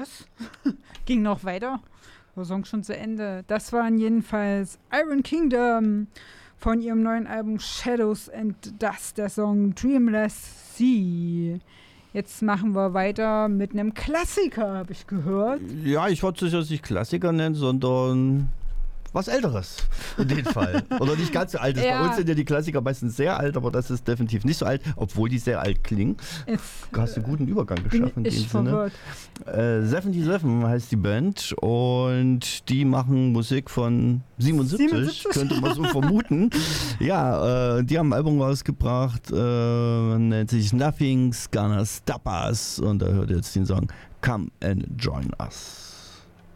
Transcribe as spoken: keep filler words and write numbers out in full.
Was? Ging noch weiter? Der Song schon zu Ende. Das waren jedenfalls Iron Kingdom von ihrem neuen Album Shadows and Dust, der Song Dreamless Sea. Jetzt machen wir weiter mit einem Klassiker, habe ich gehört. Ja, ich wollte es nicht Klassiker nennen, sondern was Älteres in dem Fall. Oder nicht ganz so altes. Ja. Bei uns sind ja die Klassiker meistens sehr alt, aber das ist definitiv nicht so alt, obwohl die sehr alt klingen. Jetzt, Du hast einen guten Übergang bin geschaffen in ich dem Sinne. verwirrt. Äh, siebenundsiebzig heißt die Band und die machen Musik von siebenundsiebzig, siebenundsiebzig. könnte man so vermuten. Ja, äh, die haben ein Album rausgebracht, äh, nennt sich Nothing's Gonna Stop Us und da hört ihr jetzt den Song Come and Join Us.